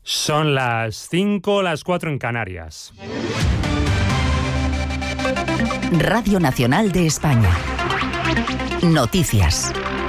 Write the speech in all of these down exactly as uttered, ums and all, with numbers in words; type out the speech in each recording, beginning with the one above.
Son las cinco, las cuatro en Canarias. Radio Nacional de España. Noticias.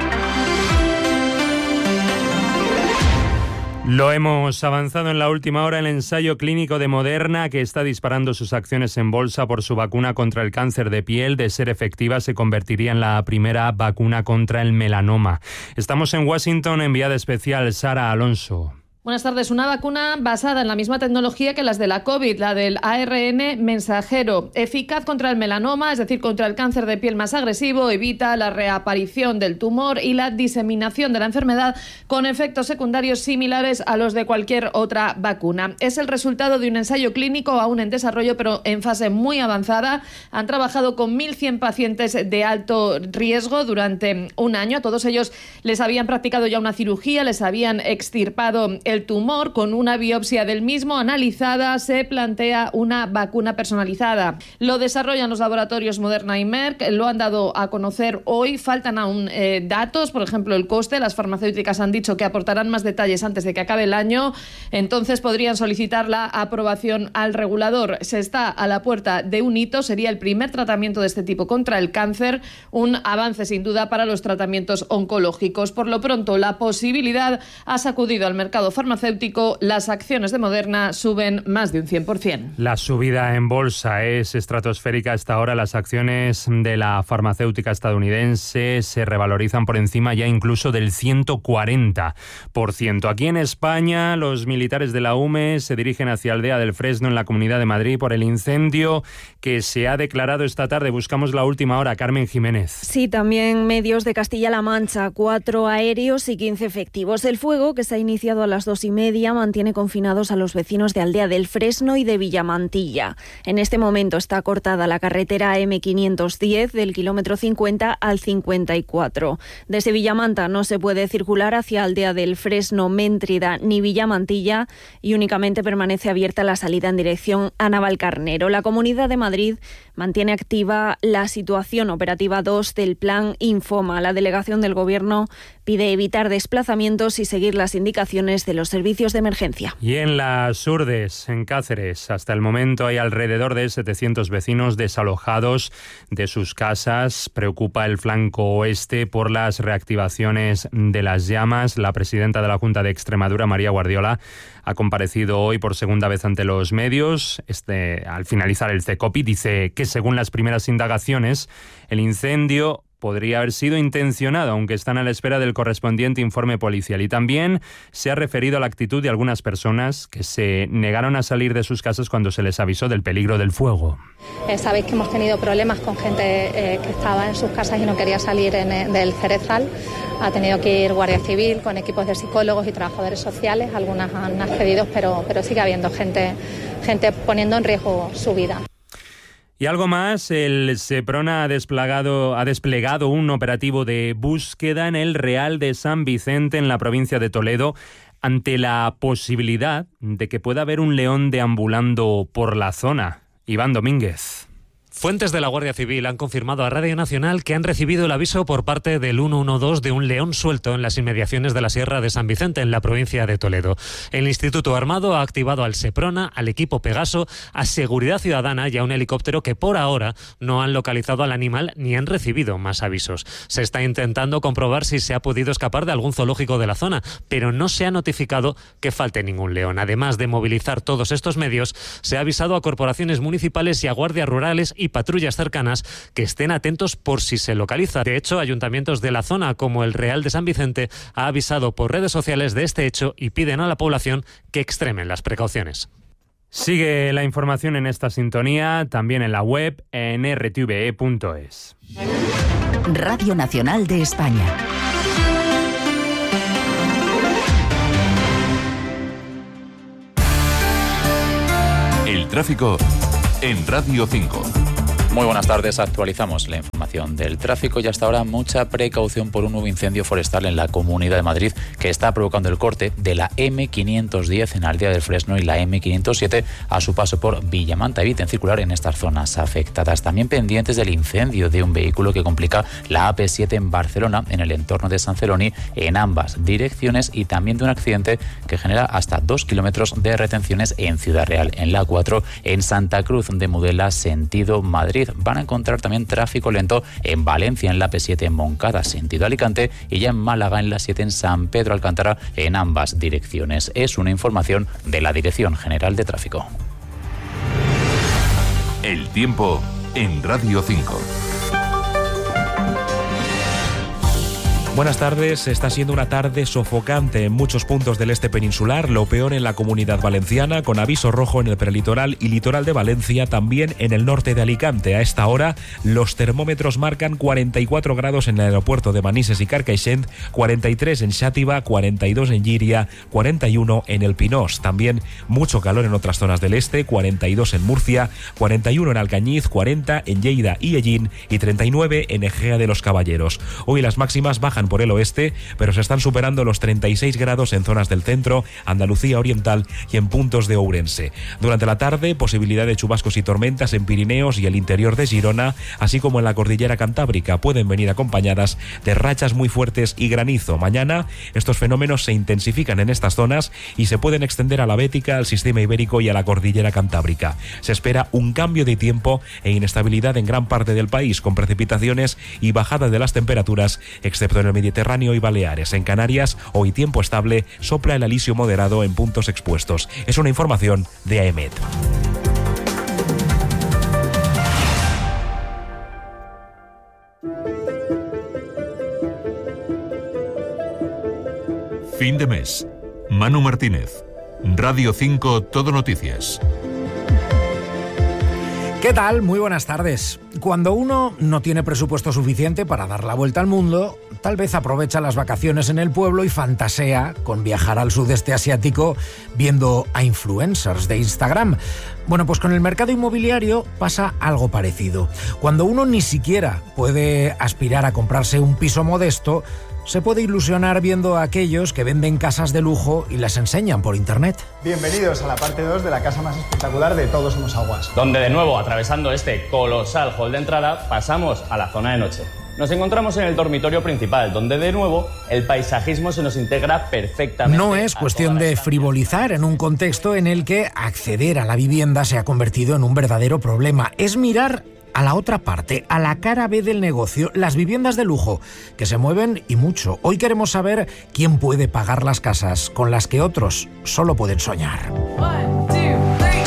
Lo hemos avanzado en la última hora. El ensayo clínico de Moderna, que está disparando sus acciones en bolsa por su vacuna contra el cáncer de piel, de ser efectiva, se convertiría en la primera vacuna contra el melanoma. Estamos en Washington, enviada especial Sara Alonso. Buenas tardes. Una vacuna basada en la misma tecnología que las de la COVID, la del A R N mensajero, eficaz contra el melanoma, es decir, contra el cáncer de piel más agresivo, evita la reaparición del tumor y la diseminación de la enfermedad con efectos secundarios similares a los de cualquier otra vacuna. Es el resultado de un ensayo clínico aún en desarrollo, pero en fase muy avanzada. Han trabajado con mil cien pacientes de alto riesgo durante un año. A todos ellos les habían practicado ya una cirugía, les habían extirpado el El tumor. Con una biopsia del mismo analizada se plantea una vacuna personalizada. Lo desarrollan los laboratorios Moderna y Merck, lo han dado a conocer hoy. Faltan aún eh, datos, por ejemplo el coste. Las farmacéuticas han dicho que aportarán más detalles antes de que acabe el año, entonces podrían solicitar la aprobación al regulador. Se está a la puerta de un hito, sería el primer tratamiento de este tipo contra el cáncer, un avance sin duda para los tratamientos oncológicos. Por lo pronto, la posibilidad ha sacudido al mercado farmacéutico. farmacéutico, las acciones de Moderna suben más de un cien por ciento. La subida en bolsa es estratosférica hasta ahora. Las acciones de la farmacéutica estadounidense se revalorizan por encima ya incluso del ciento cuarenta por ciento. Aquí en España, los militares de la U M E se dirigen hacia Aldea del Fresno, en la Comunidad de Madrid, por el incendio que se ha declarado esta tarde. Buscamos la última hora. Carmen Jiménez. Sí, también medios de Castilla-La Mancha, cuatro aéreos y quince efectivos. El fuego, que se ha iniciado a las dos y media, mantiene confinados a los vecinos de Aldea del Fresno y de Villamantilla. En este momento está cortada la carretera eme quinientos diez del kilómetro cincuenta al cincuenta y cuatro. Desde Villamanta no se puede circular hacia Aldea del Fresno, Méntrida ni Villamantilla y únicamente permanece abierta la salida en dirección a Navalcarnero. La Comunidad de Madrid mantiene activa la situación operativa dos del plan Infoma. La delegación del Gobierno pide evitar desplazamientos y seguir las indicaciones de los servicios de emergencia. Y en las Urdes, en Cáceres, hasta el momento hay alrededor de setecientos vecinos desalojados de sus casas. Preocupa el flanco oeste por las reactivaciones de las llamas. La presidenta de la Junta de Extremadura, María Guardiola, ha comparecido hoy por segunda vez ante los medios. Este, al finalizar el CECOPI, dice que según las primeras indagaciones, el incendio podría haber sido intencionado, aunque están a la espera del correspondiente informe policial. Y también se ha referido a la actitud de algunas personas que se negaron a salir de sus casas cuando se les avisó del peligro del fuego. Eh, sabéis que hemos tenido problemas con gente eh, que estaba en sus casas y no quería salir en, eh, del Cerezal. Ha tenido que ir Guardia Civil con equipos de psicólogos y trabajadores sociales. Algunas han accedido, pero, pero sigue habiendo gente, gente poniendo en riesgo su vida. Y algo más, el Seprona ha desplegado, ha desplegado un operativo de búsqueda en el Real de San Vicente, en la provincia de Toledo, ante la posibilidad de que pueda haber un león deambulando por la zona. Iván Domínguez. Fuentes de la Guardia Civil han confirmado a Radio Nacional que han recibido el aviso por parte del ciento doce de un león suelto en las inmediaciones de la Sierra de San Vicente, en la provincia de Toledo. El Instituto Armado ha activado al Seprona, al equipo Pegaso, a Seguridad Ciudadana y a un helicóptero que por ahora no han localizado al animal ni han recibido más avisos. Se está intentando comprobar si se ha podido escapar de algún zoológico de la zona, pero no se ha notificado que falte ningún león. Además de movilizar todos estos medios, se ha avisado a corporaciones municipales y a guardias rurales y patrullas cercanas que estén atentos por si se localiza. De hecho, ayuntamientos de la zona como el Real de San Vicente ha avisado por redes sociales de este hecho y piden a la población que extremen las precauciones. Sigue la información en esta sintonía, también en la web en erre te ve e punto es. Radio Nacional de España. El tráfico en Radio cinco. Muy buenas tardes, actualizamos la información del tráfico y hasta ahora mucha precaución por un nuevo incendio forestal en la Comunidad de Madrid que está provocando el corte de la eme quinientos diez en Aldea del Fresno y la eme quinientos siete a su paso por Villamanta. Eviten circular en estas zonas afectadas. También pendientes del incendio de un vehículo que complica la A P siete en Barcelona, en el entorno de San Celoni, en ambas direcciones, y también de un accidente que genera hasta dos kilómetros de retenciones en Ciudad Real, en la A cuatro, en Santa Cruz de Mudela, sentido Madrid. Van a encontrar también tráfico lento en Valencia, en la A P siete en Moncada, sentido Alicante, y ya en Málaga, en la siete en San Pedro Alcántara, en ambas direcciones. Es una información de la Dirección General de Tráfico. El tiempo en Radio cinco. Buenas tardes. Está siendo una tarde sofocante en muchos puntos del este peninsular, lo peor en la Comunidad Valenciana, con aviso rojo en el prelitoral y litoral de Valencia, también en el norte de Alicante. A esta hora los termómetros marcan cuarenta y cuatro grados en el aeropuerto de Manises y Carcaixent, cuarenta y tres en Xàtiva, cuarenta y dos en Llíria, cuarenta y uno en El Pinós. También mucho calor en otras zonas del este, cuarenta y dos en Murcia, cuarenta y uno en Alcañiz, cuarenta en Lleida y Ellín y treinta y nueve en Egea de los Caballeros. Hoy las máximas bajan por el oeste, pero se están superando los treinta y seis grados en zonas del centro, Andalucía Oriental y en puntos de Ourense. Durante la tarde, posibilidad de chubascos y tormentas en Pirineos y el interior de Girona, así como en la cordillera Cantábrica. Pueden venir acompañadas de rachas muy fuertes y granizo. Mañana estos fenómenos se intensifican en estas zonas y se pueden extender a la Bética, al sistema ibérico y a la cordillera Cantábrica. Se espera un cambio de tiempo e inestabilidad en gran parte del país, con precipitaciones y bajada de las temperaturas, excepto en el Mediterráneo y Baleares. En Canarias, hoy tiempo estable, sopla el alisio moderado en puntos expuestos. Es una información de AEMET. Fin de mes. Manu Martínez. Radio cinco Todo Noticias. ¿Qué tal? Muy buenas tardes. Cuando uno no tiene presupuesto suficiente para dar la vuelta al mundo, tal vez aprovecha las vacaciones en el pueblo y fantasea con viajar al sudeste asiático viendo a influencers de Instagram. Bueno, pues con el mercado inmobiliario pasa algo parecido. Cuando uno ni siquiera puede aspirar a comprarse un piso modesto, se puede ilusionar viendo a aquellos que venden casas de lujo y las enseñan por internet. Bienvenidos a la parte dos de la casa más espectacular de Todos Somos Aguas. Donde de nuevo, atravesando este colosal hall de entrada, pasamos a la zona de noche. Nos encontramos en el dormitorio principal, donde de nuevo el paisajismo se nos integra perfectamente. No es cuestión de frivolizar en un contexto en el que acceder a la vivienda se ha convertido en un verdadero problema. Es mirar a la otra parte, a la cara B del negocio, las viviendas de lujo, que se mueven y mucho. Hoy queremos saber quién puede pagar las casas con las que otros solo pueden soñar. One, two, three.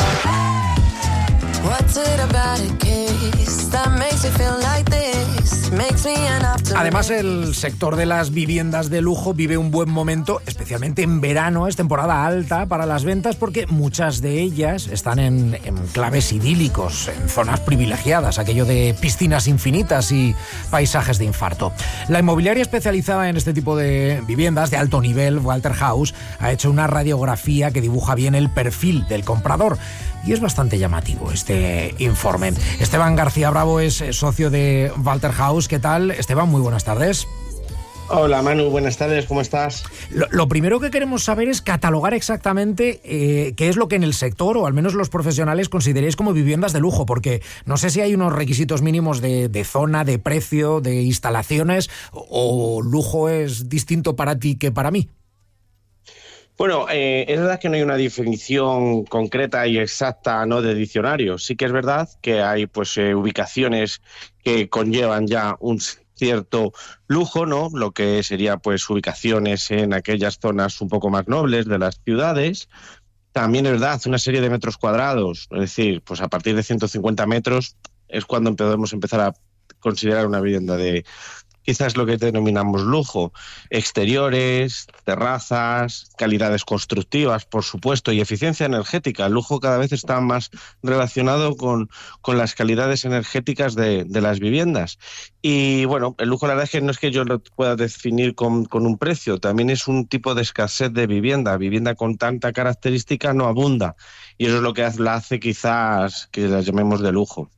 What's it about a case that makes you feel like this? Makes me enough to... Además, el sector de las viviendas de lujo vive un buen momento, especialmente en verano. Es temporada alta para las ventas porque muchas de ellas están en enclaves idílicos, en zonas privilegiadas, aquello de piscinas infinitas y paisajes de infarto. La inmobiliaria especializada en este tipo de viviendas de alto nivel, Walter House, ha hecho una radiografía que dibuja bien el perfil del comprador. Y es bastante llamativo este informe. Esteban García Bravo es socio de Walter House. ¿Qué tal, Esteban? Muy buenas tardes. Hola Manu, buenas tardes, ¿cómo estás? Lo, lo primero que queremos saber es catalogar exactamente eh, qué es lo que en el sector, o al menos los profesionales, consideréis como viviendas de lujo, porque no sé si hay unos requisitos mínimos de, de zona, de precio, de instalaciones, o, o lujo es distinto para ti que para mí. Bueno, eh, es verdad que no hay una definición concreta y exacta, ¿no?, de diccionario. Sí que es verdad que hay pues eh, ubicaciones que conllevan ya un cierto lujo, ¿no? Lo que sería pues ubicaciones en aquellas zonas un poco más nobles de las ciudades. También es verdad, una serie de metros cuadrados, es decir, pues a partir de ciento cincuenta metros es cuando podemos empezar a considerar una vivienda de... Quizás lo que denominamos lujo, exteriores, terrazas, calidades constructivas, por supuesto, y eficiencia energética. El lujo cada vez está más relacionado con, con las calidades energéticas de, de las viviendas. Y bueno, el lujo la verdad es que no es que yo lo pueda definir con, con un precio, también es un tipo de escasez de vivienda. Vivienda con tanta característica no abunda, y eso es lo que la hace quizás que la llamemos de lujo. Mm.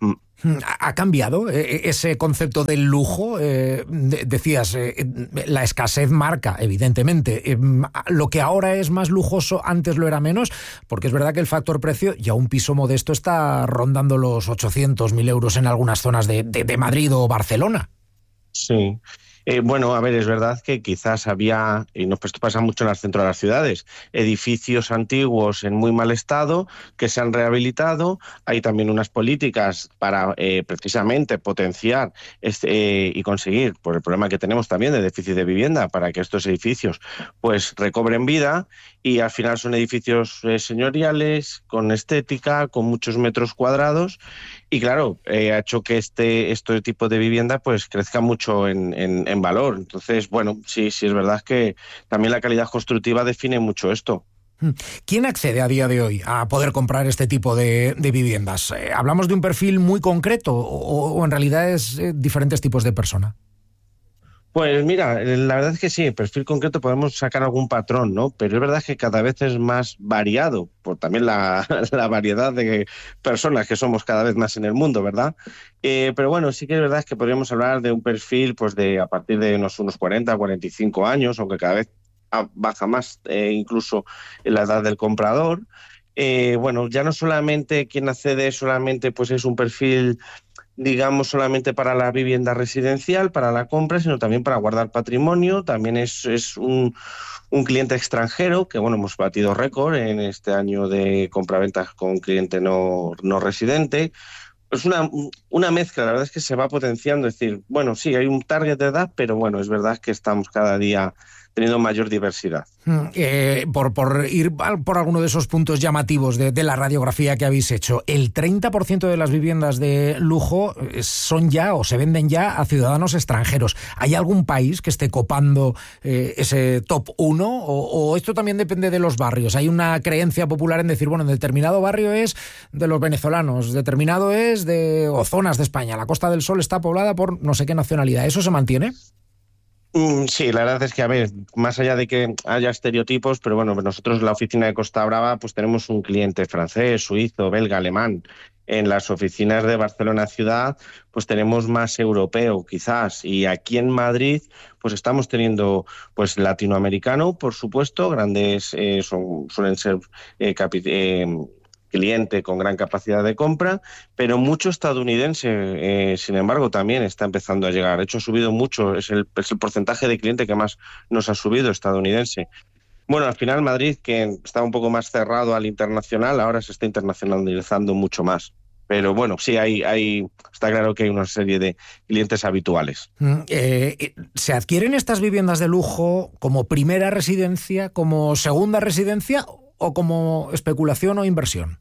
¿Ha cambiado ese concepto del lujo? Eh, decías, eh, la escasez marca, evidentemente. Eh, lo que ahora es más lujoso, antes lo era menos, porque es verdad que el factor precio, ya un piso modesto está rondando los ochocientos mil euros en algunas zonas de, de, de Madrid o Barcelona. Sí. Eh, bueno, a ver, es verdad que quizás había, y no, pues esto pasa mucho en el centro de las ciudades, edificios antiguos en muy mal estado que se han rehabilitado. Hay también unas políticas para eh, precisamente potenciar este, eh, y conseguir, por el problema que tenemos también de déficit de vivienda, para que estos edificios pues recobren vida, y al final son edificios eh, señoriales, con estética, con muchos metros cuadrados. Y claro, eh, ha hecho que este, este tipo de vivienda pues crezca mucho en, en, en valor. Entonces, bueno, sí, sí es verdad que también la calidad constructiva define mucho esto. ¿Quién accede a día de hoy a poder comprar este tipo de, de viviendas? Eh, ¿Hablamos de un perfil muy concreto o, o en realidad es eh, diferentes tipos de persona? Pues mira, la verdad es que sí, en perfil concreto podemos sacar algún patrón, ¿no? Pero es verdad que cada vez es más variado, por también la, la variedad de personas que somos cada vez más en el mundo, ¿verdad? Eh, pero bueno, sí que es verdad que podríamos hablar de un perfil pues de a partir de unos, unos cuarenta, cuarenta y cinco años, aunque cada vez baja más eh, incluso en la edad del comprador. Eh, bueno, ya no solamente quien accede solamente pues es un perfil, digamos, solamente para la vivienda residencial, para la compra, sino también para guardar patrimonio. También es, es un, un cliente extranjero, que bueno, hemos batido récord en este año de compraventas con cliente no, no residente. Es una, una mezcla, la verdad es que se va potenciando. Es decir, bueno, sí, hay un target de edad, pero bueno, es verdad que estamos cada día teniendo mayor diversidad. Eh, por, por ir por alguno de esos puntos llamativos de, de la radiografía que habéis hecho, el treinta por ciento de las viviendas de lujo son ya o se venden ya a ciudadanos extranjeros. ¿Hay algún país que esté copando eh, ese top uno o, o esto también depende de los barrios? ¿Hay una creencia popular en decir, bueno, en determinado barrio es de los venezolanos, determinado es de o zonas de España, la Costa del Sol está poblada por no sé qué nacionalidad? ¿Eso se mantiene? Sí, la verdad es que, a ver, más allá de que haya estereotipos, pero bueno, nosotros en la oficina de Costa Brava pues tenemos un cliente francés, suizo, belga, alemán. En las oficinas de Barcelona ciudad pues tenemos más europeo quizás, y aquí en Madrid pues estamos teniendo pues latinoamericano, por supuesto, grandes eh, son, suelen ser eh, capi- eh, cliente con gran capacidad de compra, pero mucho estadounidense, eh, sin embargo, también está empezando a llegar. De hecho, ha subido mucho, es el, es el porcentaje de cliente que más nos ha subido, estadounidense. Bueno, al final Madrid, que estaba un poco más cerrado al internacional, ahora se está internacionalizando mucho más. Pero bueno, sí, hay, hay, está claro que hay una serie de clientes habituales. Eh, ¿Se adquieren estas viviendas de lujo como primera residencia, como segunda residencia o como especulación o inversión?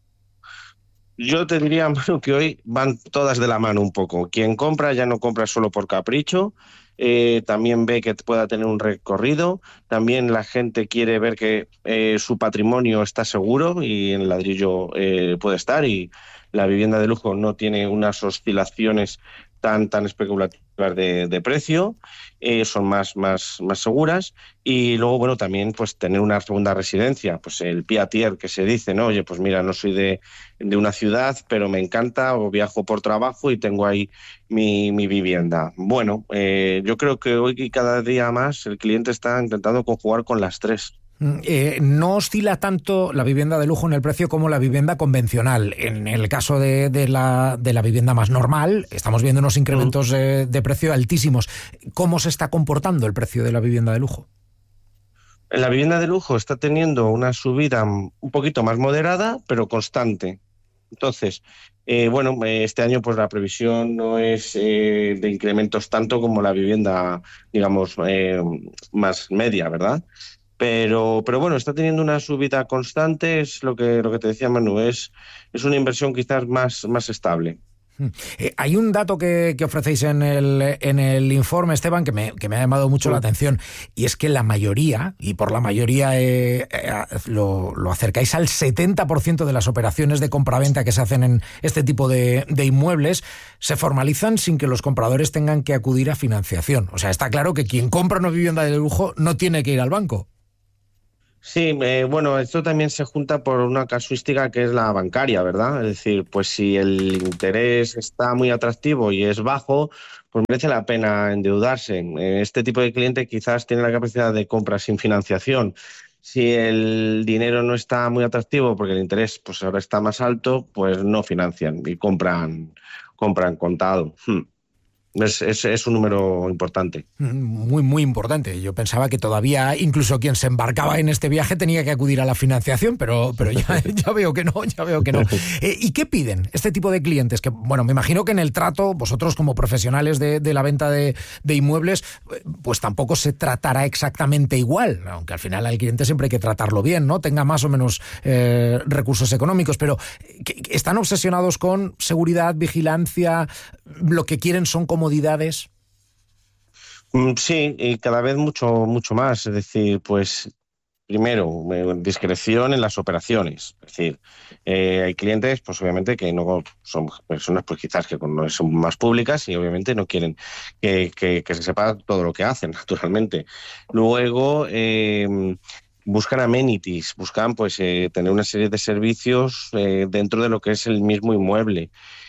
Yo te diría, Manu, que hoy van todas de la mano un poco. Quien compra ya no compra solo por capricho, eh, también ve que pueda tener un recorrido, también la gente quiere ver que eh, su patrimonio está seguro y en ladrillo eh, puede estar, y la vivienda de lujo no tiene unas oscilaciones tan tan especulativas de, de precio, eh, son más, más, más seguras. Y luego, bueno, también pues tener una segunda residencia, pues el pied à terre que se dice, ¿no? Oye, pues mira, no soy de, de una ciudad, pero me encanta, o viajo por trabajo y tengo ahí mi, mi vivienda. Bueno, eh, yo creo que hoy y cada día más el cliente está intentando conjugar con las tres. Eh, no oscila tanto la vivienda de lujo en el precio como la vivienda convencional. En el caso de, de, la, de la vivienda más normal, estamos viendo unos incrementos de, de precio altísimos. ¿Cómo se está comportando el precio de la vivienda de lujo? La vivienda de lujo está teniendo una subida un poquito más moderada, pero constante. Entonces, eh, bueno, este año pues la previsión no es eh, de incrementos tanto como la vivienda, digamos, eh, más media, ¿verdad? Pero, pero bueno, está teniendo una subida constante, es lo que, lo que te decía Manu, es, es una inversión quizás más, más estable. Eh, hay un dato que, que ofrecéis en el, en el informe, Esteban, que me, que me ha llamado mucho sí. la atención, y es que la mayoría, y por la mayoría eh, eh, lo, lo acercáis al setenta por ciento de las operaciones de compraventa que se hacen en este tipo de, de inmuebles, se formalizan sin que los compradores tengan que acudir a financiación. O sea, está claro que quien compra una vivienda de lujo no tiene que ir al banco. Sí, eh, bueno, esto también se junta por una casuística que es la bancaria, ¿verdad? Es decir, pues si el interés está muy atractivo y es bajo, pues merece la pena endeudarse. Este tipo de cliente quizás tiene la capacidad de compra sin financiación. Si el dinero no está muy atractivo porque el interés pues ahora está más alto, pues no financian y compran, compran contado. Hmm. Es, es, es un número importante. Muy, muy importante. Yo pensaba que todavía incluso quien se embarcaba en este viaje tenía que acudir a la financiación, pero, pero ya, ya veo que no, ya veo que no. Eh, ¿Y qué piden este tipo de clientes? Que, bueno, me imagino que en el trato, vosotros como profesionales de, de la venta de, de inmuebles, pues tampoco se tratará exactamente igual, aunque al final al cliente siempre hay que tratarlo bien, ¿no? Tenga más o menos eh, recursos económicos, pero ¿están obsesionados con seguridad, vigilancia? ¿Lo que quieren son comodidades? Sí, y cada vez mucho, mucho más. Es decir, pues primero, discreción en las operaciones. Es decir, eh, hay clientes, pues obviamente que no son personas, pues quizás que no son más públicas y obviamente no quieren que, que, que se sepa todo lo que hacen, naturalmente. Luego, eh, buscan amenities, buscan pues eh, tener una serie de servicios eh, dentro de lo que es el mismo inmueble.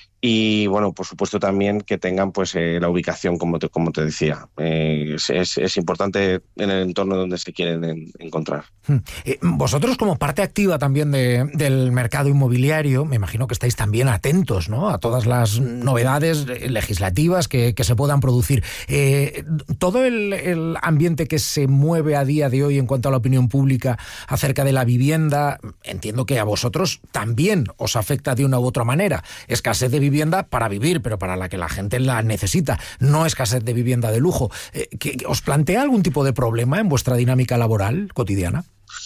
Y bueno, por supuesto también que tengan pues eh, la ubicación, como te, como te decía. Eh, es, es, es importante en el entorno donde se quieren en, encontrar. Eh, vosotros como parte activa también de, del mercado inmobiliario, me imagino que estáis también atentos, ¿no?, a todas las novedades legislativas que, que se puedan producir. Eh, todo el, el ambiente que se mueve a día de hoy en cuanto a la opinión pública acerca de la vivienda, entiendo que a vosotros también os afecta de una u otra manera. Escasez de vivienda vivienda para vivir, pero para la que la gente la necesita, no escasez de vivienda de lujo. Eh, ¿Os plantea algún tipo de problema en vuestra dinámica laboral cotidiana?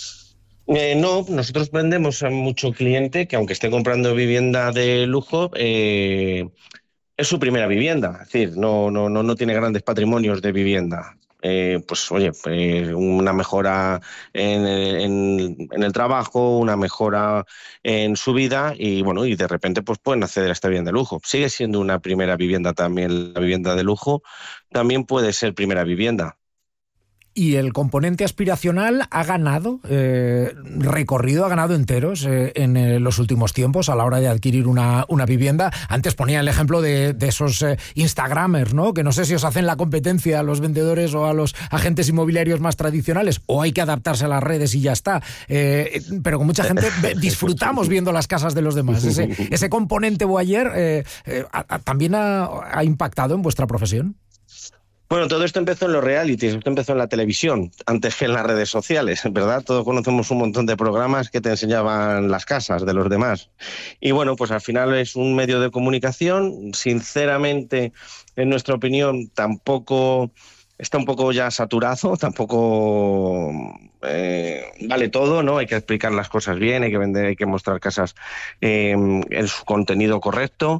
Eh, no, nosotros vendemos a mucho cliente que aunque esté comprando vivienda de lujo, eh, es su primera vivienda, es decir, no, no, no, no tiene grandes patrimonios de vivienda. Eh, pues oye, eh, una mejora en, en, en el trabajo, una mejora en su vida y bueno, y de repente pues pueden acceder a esta vivienda de lujo. Sigue siendo una primera vivienda también, la vivienda de lujo también puede ser primera vivienda. Y el componente aspiracional ha ganado eh, recorrido, ha ganado enteros eh, en eh, los últimos tiempos a la hora de adquirir una, una vivienda. Antes ponía el ejemplo de, de esos eh, Instagramers, ¿no?, que no sé si os hacen la competencia a los vendedores o a los agentes inmobiliarios más tradicionales, o hay que adaptarse a las redes y ya está. Eh, pero con mucha gente disfrutamos viendo las casas de los demás. Ese, ese componente voyeur eh, eh, a, a, también ha, ha impactado en vuestra profesión. Bueno, todo esto empezó en los realities, esto empezó en la televisión, antes que en las redes sociales, ¿verdad? Todos conocemos un montón de programas que te enseñaban las casas de los demás. Y bueno, pues al final es un medio de comunicación. Sinceramente, en nuestra opinión, tampoco está un poco ya saturado, tampoco eh, vale todo, ¿no? Hay que explicar las cosas bien, hay que vender, hay que mostrar casas eh, en su contenido correcto.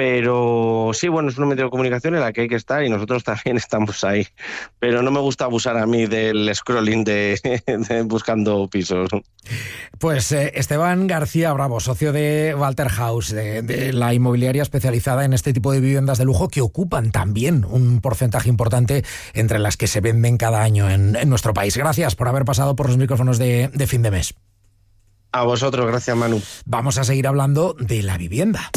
Pero sí, bueno, es un medio de comunicación en la que hay que estar y nosotros también estamos ahí. Pero no me gusta abusar a mí del scrolling de, de buscando pisos. Pues eh, Esteban García Bravo, socio de Walter House, de, de la inmobiliaria especializada en este tipo de viviendas de lujo que ocupan también un porcentaje importante entre las que se venden cada año en, en nuestro país. Gracias por haber pasado por los micrófonos de, de fin de mes. A vosotros, gracias, Manu. Vamos a seguir hablando de la vivienda.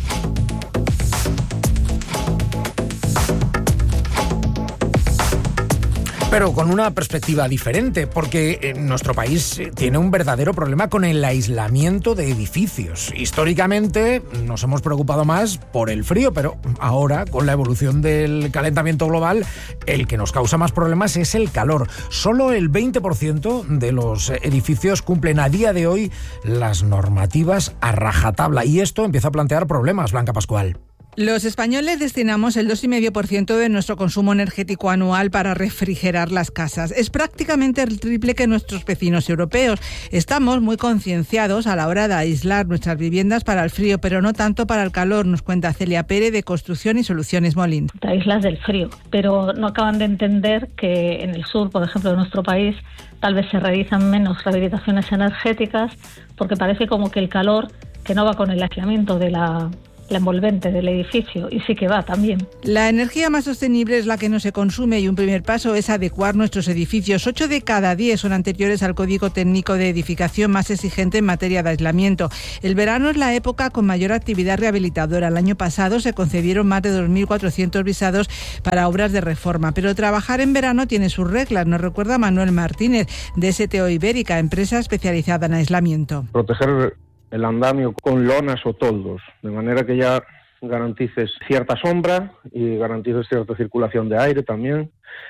Pero con una perspectiva diferente, porque nuestro país tiene un verdadero problema con el aislamiento de edificios. Históricamente nos hemos preocupado más por el frío, pero ahora, con la evolución del calentamiento global, el que nos causa más problemas es el calor. Solo el veinte por ciento de los edificios cumplen a día de hoy las normativas a rajatabla, y esto empieza a plantear problemas, Blanca Pascual. Los españoles destinamos el dos coma cinco por ciento de nuestro consumo energético anual para refrigerar las casas. Es prácticamente el triple que nuestros vecinos europeos. Estamos muy concienciados a la hora de aislar nuestras viviendas para el frío, pero no tanto para el calor, nos cuenta Celia Pérez de Construcción y Soluciones Molin. Te aíslas del frío, pero no acaban de entender que en el sur, por ejemplo, de nuestro país, tal vez se realizan menos rehabilitaciones energéticas porque parece como que el calor, que no va con el aislamiento de la la envolvente del edificio, y sí que va también. La energía más sostenible es la que no se consume y un primer paso es adecuar nuestros edificios. Ocho de cada diez son anteriores al Código Técnico de Edificación más exigente en materia de aislamiento. El verano es la época con mayor actividad rehabilitadora. El año pasado se concedieron más de dos mil cuatrocientos visados para obras de reforma, pero trabajar en verano tiene sus reglas, nos recuerda Manuel Martínez, de S T O Ibérica, empresa especializada en aislamiento. Proteger el andamio con lonas o toldos, de manera que ya garantices cierta sombra y garantices cierta circulación de aire también,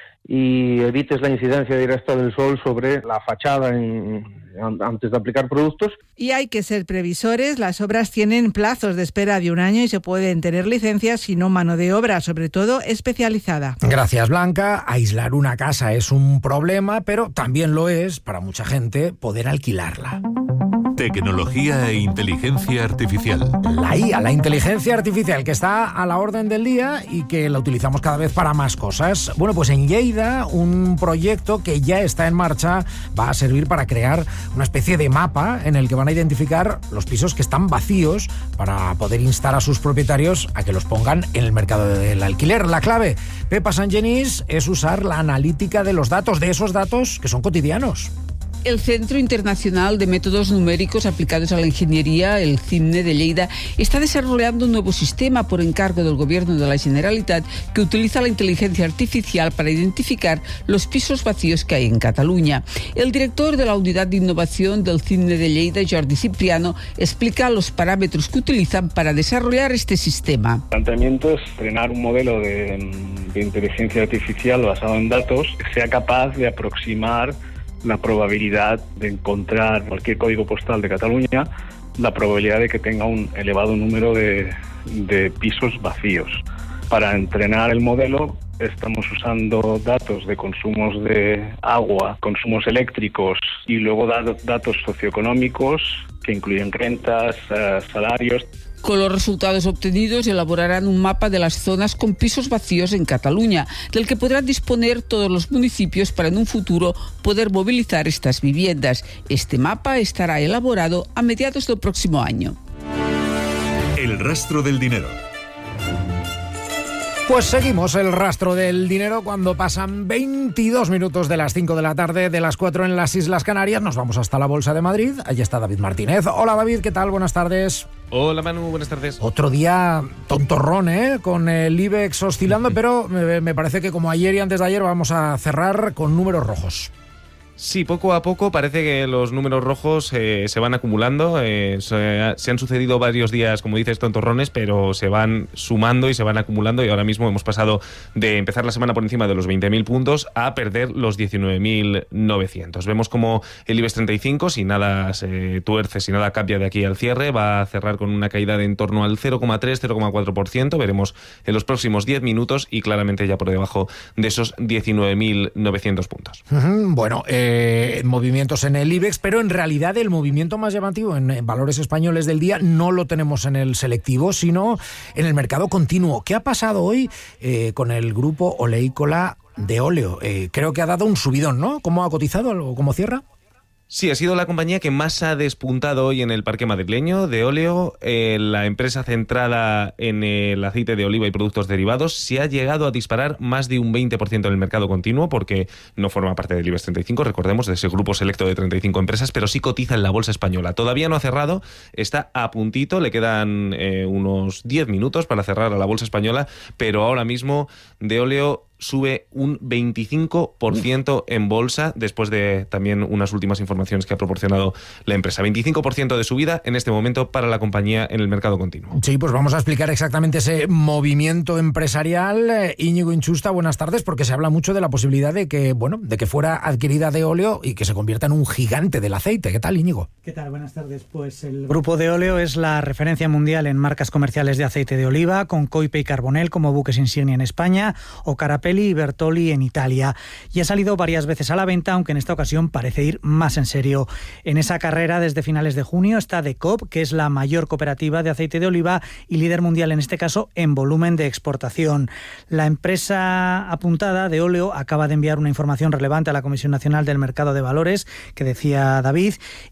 y evites la incidencia directa del sol sobre la fachada en, antes de aplicar productos. Y hay que ser previsores, las obras tienen plazos de espera de un año y se pueden tener licencias, sino mano de obra, sobre todo especializada. Gracias, Blanca. Aislar una casa es un problema, pero también lo es, para mucha gente, poder alquilarla. Tecnología e inteligencia artificial. La I A, la inteligencia artificial, que está a la orden del día y que la utilizamos cada vez para más cosas. Bueno, pues en Lleida, un proyecto que ya está en marcha va a servir para crear una especie de mapa en el que van a identificar los pisos que están vacíos para poder instar a sus propietarios a que los pongan en el mercado del alquiler. La clave, Pepa Sangenís, es usar la analítica de los datos, de esos datos que son cotidianos. El Centro Internacional de Métodos Numéricos Aplicados a la Ingeniería, el CIMNE de Lleida, está desarrollando un nuevo sistema por encargo del Gobierno de la Generalitat que utiliza la inteligencia artificial para identificar los pisos vacíos que hay en Cataluña. El director de la Unidad de Innovación del CIMNE de Lleida, Jordi Cipriano, explica los parámetros que utilizan para desarrollar este sistema. El planteamiento es entrenar un modelo de, de inteligencia artificial basado en datos que sea capaz de aproximar la probabilidad de encontrar cualquier código postal de Cataluña, la probabilidad de que tenga un elevado número de, de pisos vacíos. Para entrenar el modelo estamos usando datos de consumos de agua, consumos eléctricos y luego datos socioeconómicos que incluyen rentas, uh, salarios. Con los resultados obtenidos elaborarán un mapa de las zonas con pisos vacíos en Cataluña, del que podrán disponer todos los municipios para en un futuro poder movilizar estas viviendas. Este mapa estará elaborado a mediados del próximo año. El rastro del dinero. Pues seguimos el rastro del dinero cuando pasan veintidós minutos de las cinco de la tarde, de las cuatro en las Islas Canarias. Nos vamos hasta la Bolsa de Madrid. Allí está David Martínez. Hola David, ¿qué tal? Buenas tardes. Hola Manu, buenas tardes. Otro día tontorrón, ¿eh? Con el IBEX oscilando, pero me, me parece que como ayer y antes de ayer vamos a cerrar con números rojos. Sí, poco a poco parece que los números rojos eh, se van acumulando. Eh, se, se han sucedido varios días, como dices, tontorrones, pero se van sumando y se van acumulando. Y ahora mismo hemos pasado de empezar la semana por encima de los veinte mil puntos a perder los diecinueve mil novecientos. Vemos como el IBEX treinta y cinco, si nada se tuerce, si nada cambia de aquí al cierre, va a cerrar con una caída de en torno al cero coma tres, cero coma cuatro por ciento. Veremos en los próximos diez minutos y claramente ya por debajo de esos diecinueve mil novecientos puntos. Uh-huh. Bueno, eh... Eh, movimientos en el IBEX, pero en realidad el movimiento más llamativo en, en valores españoles del día no lo tenemos en el selectivo, sino en el mercado continuo. ¿Qué ha pasado hoy eh, con el grupo oleícola de Oleo? Eh, creo que ha dado un subidón, ¿no? ¿Cómo ha cotizado? ¿Cómo cierra? Sí, ha sido la compañía que más ha despuntado hoy en el parque madrileño de Oleo. Eh, la empresa centrada en el aceite de oliva y productos derivados se ha llegado a disparar más de un veinte por ciento en el mercado continuo, porque no forma parte del IBEX treinta y cinco, recordemos, de ese grupo selecto de treinta y cinco empresas, pero sí cotiza en la bolsa española. Todavía no ha cerrado, está a puntito, le quedan eh, unos diez minutos para cerrar a la bolsa española, pero ahora mismo de Oleo sube un veinticinco por ciento en bolsa después de también unas últimas informaciones que ha proporcionado la empresa. veinticinco por ciento de subida en este momento para la compañía en el mercado continuo. Sí, pues vamos a explicar exactamente ese movimiento empresarial. Íñigo Inchusta, buenas tardes, porque se habla mucho de la posibilidad de que, bueno, de que fuera adquirida de Oleo y que se convierta en un gigante del aceite. ¿Qué tal, Íñigo? ¿Qué tal? Buenas tardes. Pues el grupo de Oleo es la referencia mundial en marcas comerciales de aceite de oliva, con Coipe y Carbonell como buques insignia en España, o Carapelli y Bertolli en Italia, y ha salido varias veces a la venta, aunque en esta ocasión parece ir más en serio. En esa carrera desde finales de junio está Decop, que es la mayor cooperativa de aceite de oliva y líder mundial en este caso en volumen de exportación. La empresa apuntada de Oleo acaba de enviar una información relevante a la Comisión Nacional del Mercado de Valores, que decía David, y por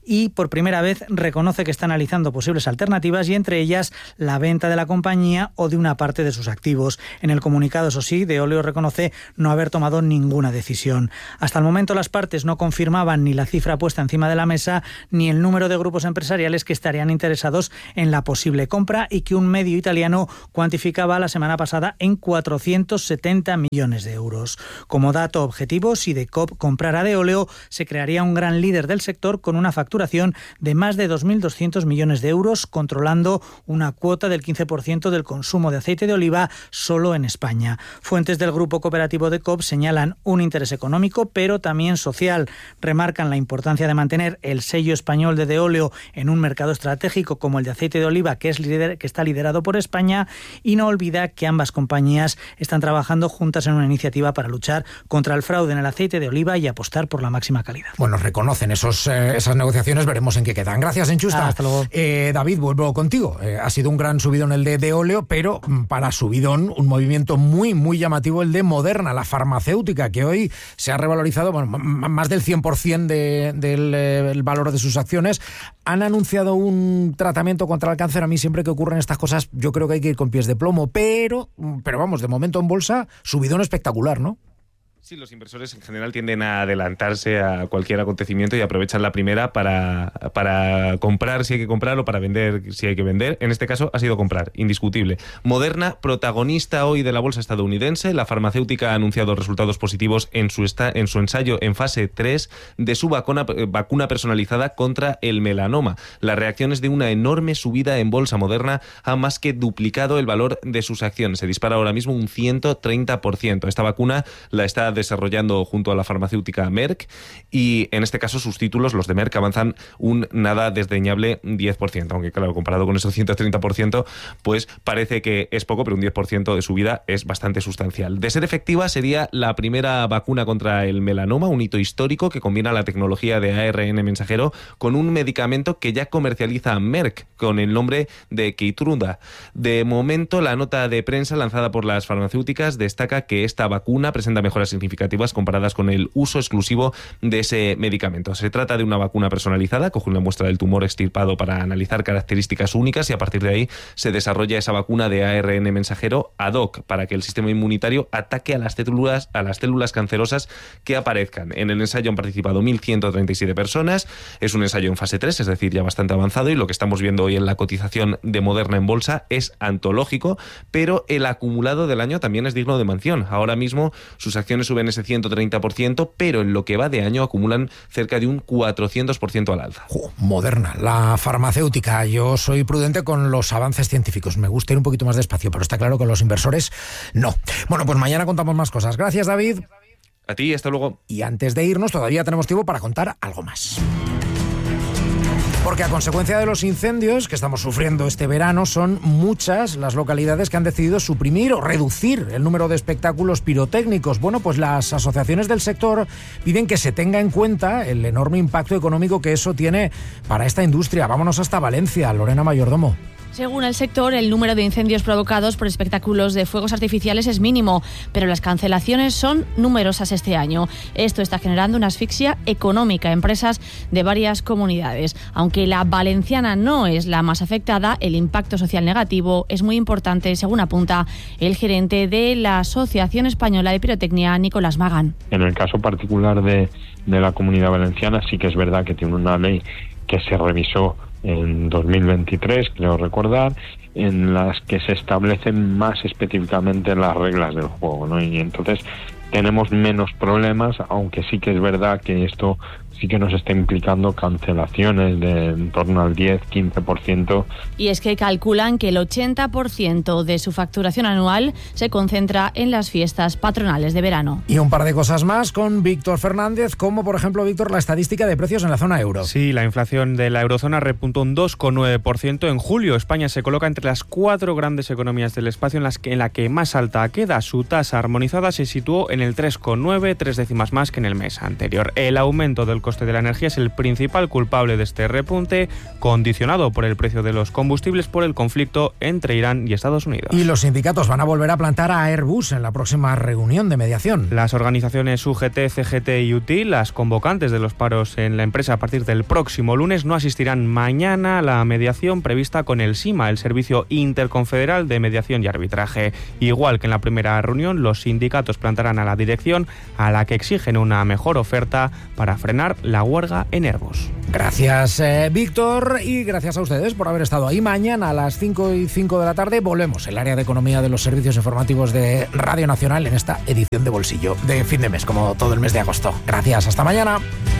por primera vez reconoce que está analizando posibles alternativas y entre ellas la venta de la compañía o de una parte de sus activos. En el comunicado, eso sí, Deoleo reconoce no haber tomado ninguna decisión. Hasta el momento las partes no confirmaban ni la cifra puesta encima de la mesa ni el número de grupos empresariales que estarían interesados en la posible compra y que un medio italiano cuantificaba la semana pasada en cuatrocientos setenta millones de euros. Como dato objetivo, si de C O P comprara Deoleo, se crearía un gran líder del sector con una facturación de más de dos mil doscientos millones de euros, controlando una cuota del quince por ciento del consumo de aceite de oliva solo en España. Fuentes del grupo cooperativo de C O P señalan un interés económico, pero también social. Remarcan la importancia de mantener el sello español de Deoleo en un mercado estratégico como el de aceite de oliva, que es líder, que está liderado por España, y no olvida que ambas compañías están trabajando juntas en una iniciativa para luchar contra el fraude en el aceite de oliva y apostar por la máxima calidad. Bueno, reconocen esos, eh, esas negociaciones, veremos en qué quedan. Gracias, Enchusta. Ah, hasta luego. Eh, David, vuelvo contigo. Eh, ha sido un gran subidón el de Deoleo, pero para subidón un movimiento muy, muy llamativo el de Moderna, la farmacéutica, que hoy se ha revalorizado bueno, más del cien por ciento de, del eh, el valor de sus acciones. Han anunciado un tratamiento contra el cáncer. A mí siempre que ocurren estas cosas yo creo que hay que ir con pies de plomo, pero, pero vamos, de momento en bolsa, subidón espectacular, ¿no? Sí, los inversores en general tienden a adelantarse a cualquier acontecimiento y aprovechan la primera para, para comprar si hay que comprar o para vender si hay que vender. En este caso ha sido comprar, indiscutible. Moderna, protagonista hoy de la bolsa estadounidense. La farmacéutica ha anunciado resultados positivos en su, esta, en su ensayo en fase tres de su vacuna, vacuna personalizada contra el melanoma. Las reacciones de una enorme subida en bolsa. Moderna ha más que duplicado el valor de sus acciones. Se dispara ahora mismo un ciento treinta por ciento. Esta vacuna la está desarrollando junto a la farmacéutica Merck y en este caso sus títulos, los de Merck, avanzan un nada desdeñable diez por ciento, aunque claro, comparado con esos ciento treinta por ciento, pues parece que es poco, pero un diez por ciento de subida es bastante sustancial. De ser efectiva, sería la primera vacuna contra el melanoma, un hito histórico que combina la tecnología de A R N mensajero con un medicamento que ya comercializa Merck con el nombre de Keytruda. De momento, la nota de prensa lanzada por las farmacéuticas destaca que esta vacuna presenta mejoras significativas comparadas con el uso exclusivo de ese medicamento. Se trata de una vacuna personalizada, coge una muestra del tumor extirpado para analizar características únicas y a partir de ahí se desarrolla esa vacuna de A R N mensajero ad hoc para que el sistema inmunitario ataque a las células, a las células cancerosas que aparezcan. En el ensayo han participado mil ciento treinta y siete personas, es un ensayo en fase tres, es decir, ya bastante avanzado, y lo que estamos viendo hoy en la cotización de Moderna en bolsa es antológico, pero el acumulado del año también es digno de mención. Ahora mismo sus acciones suben ese ciento treinta por ciento, pero en lo que va de año acumulan cerca de un cuatrocientos por ciento al alza. Oh, Moderna, la farmacéutica. Yo soy prudente con los avances científicos. Me gusta ir un poquito más despacio, pero está claro que los inversores no. Bueno, pues mañana contamos más cosas. Gracias, David. A ti, hasta luego. Y antes de irnos, todavía tenemos tiempo para contar algo más. Porque a consecuencia de los incendios que estamos sufriendo este verano, son muchas las localidades que han decidido suprimir o reducir el número de espectáculos pirotécnicos. Bueno, pues las asociaciones del sector piden que se tenga en cuenta el enorme impacto económico que eso tiene para esta industria. Vámonos hasta Valencia, Lorena Mayordomo. Según el sector, el número de incendios provocados por espectáculos de fuegos artificiales es mínimo, pero las cancelaciones son numerosas este año. Esto está generando una asfixia económica a empresas de varias comunidades. Aunque la valenciana no es la más afectada, el impacto social negativo es muy importante, según apunta el gerente de la Asociación Española de Pirotecnia, Nicolás Magán. En el caso particular de, de la Comunidad Valenciana, sí que es verdad que tiene una ley que se revisó en dos mil veintitrés, creo recordar, en las que se establecen más específicamente las reglas del juego, ¿no? Y entonces tenemos menos problemas, aunque sí que es verdad que esto sí que nos está implicando cancelaciones de en torno al diez a quince por ciento. Y es que calculan que el ochenta por ciento de su facturación anual se concentra en las fiestas patronales de verano. Y un par de cosas más con Víctor Fernández, como por ejemplo, Víctor, la estadística de precios en la zona euro. Sí, la inflación de la eurozona repuntó un dos coma nueve por ciento en julio. España se coloca entre las cuatro grandes economías del espacio en, las que, en la que más alta queda. Su tasa armonizada se situó en el tres coma nueve, tres décimas más que en el mes anterior. El aumento del coste coste de la energía es el principal culpable de este repunte, condicionado por el precio de los combustibles por el conflicto entre Irán y Estados Unidos. Y los sindicatos van a volver a plantar a Airbus en la próxima reunión de mediación. Las organizaciones U G T, C G T y U T I, las convocantes de los paros en la empresa a partir del próximo lunes, no asistirán mañana a la mediación prevista con el SIMA, el Servicio Interconfederal de Mediación y Arbitraje. Igual que en la primera reunión, los sindicatos plantarán a la dirección, a la que exigen una mejor oferta para frenar la huelga en Airbus. Gracias, eh, Víctor, y gracias a ustedes por haber estado ahí. Mañana a las cinco y cinco de la tarde volvemos el área de economía de los servicios informativos de Radio Nacional en esta edición de Bolsillo de fin de mes, como todo el mes de agosto. Gracias, hasta mañana.